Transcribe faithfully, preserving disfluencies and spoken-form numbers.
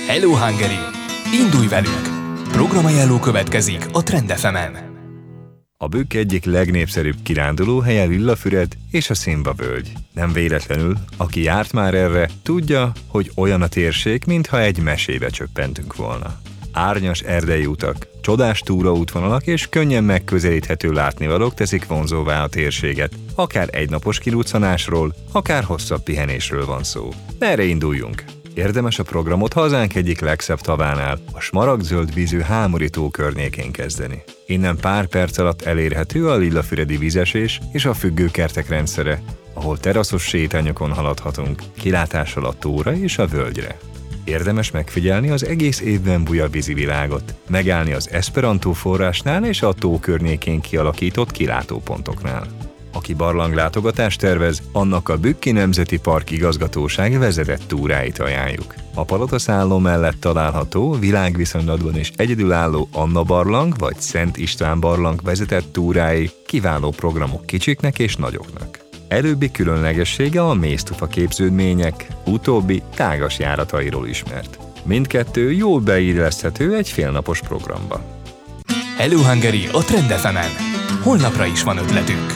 Hello Hungary! Indulj velünk! Programajánló következik a Trend ef emen. A Bükk egyik legnépszerűbb kirándulóhelye Villafüred és a Szimba völgy. Nem véletlenül, aki járt már erre, tudja, hogy olyan a térség, mintha egy mesébe csöppentünk volna. Árnyas erdei utak, csodás túraútvonalak és könnyen megközelíthető látnivalók teszik vonzóvá a térséget. Akár egynapos kiruccanásról, akár hosszabb pihenésről van szó. Merre induljunk? Érdemes a programot hazánk egyik legszebb tavánál, a smaragdzöld vízű Hámori tó környékén kezdeni. Innen pár perc alatt elérhető a lillafüredi vízesés és a függőkertek rendszere, ahol teraszos sétányokon haladhatunk, kilátással a tóra és a völgyre. Érdemes megfigyelni az egész évben buja vízi világot, megállni az Esperantó forrásnál és a tó környékén kialakított kilátópontoknál. Aki barlanglátogatást tervez, annak a Bükki Nemzeti Park Igazgatóság vezetett túráit ajánljuk. A Palota-szálló mellett található, világviszonylatban és egyedülálló Anna barlang vagy Szent István barlang vezetett túrái kiváló programok kicsiknek és nagyoknak. Előbbi különlegessége a méztufa képződmények, utóbbi tágas járatairól ismert. Mindkettő jól beilleszthető egy félnapos programba. Hello Hungary a Trend ef emen. Holnapra is van ötletünk.